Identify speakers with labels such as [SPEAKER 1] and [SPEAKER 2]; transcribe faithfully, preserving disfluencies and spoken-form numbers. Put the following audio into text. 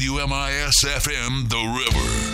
[SPEAKER 1] W M I S F M, The River.